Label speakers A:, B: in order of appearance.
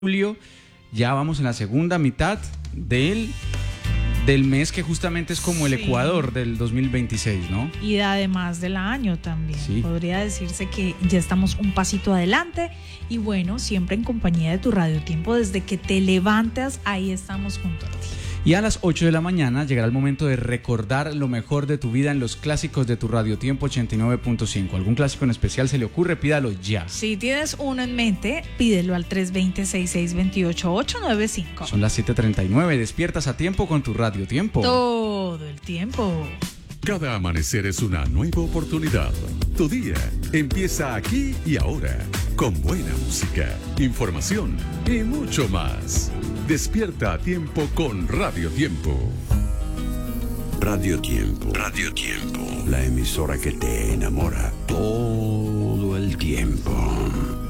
A: julio, ya vamos en la segunda mitad del mes que justamente es como el Ecuador del 2026, ¿no?
B: Y además del año también.
A: Sí.
B: Podría decirse que ya estamos un pasito adelante y bueno, siempre en compañía de tu Radio Tiempo, desde que te levantas, ahí estamos junto a ti.
A: Y a las 8 de la mañana llegará el momento de recordar lo mejor de tu vida en los clásicos de tu Radio Tiempo 89.5. ¿Algún clásico en especial se le ocurre? Pídalo ya.
B: Si tienes uno en mente, pídelo al 320-6628-895.
A: Son las 7:39. Despiertas a tiempo con tu Radio Tiempo.
B: Todo el tiempo.
C: Cada amanecer es una nueva oportunidad. Tu día empieza aquí y ahora, con buena música, información y mucho más. Despierta a tiempo con Radio Tiempo.
D: Radio Tiempo. Radio Tiempo. La emisora que te enamora todo el tiempo.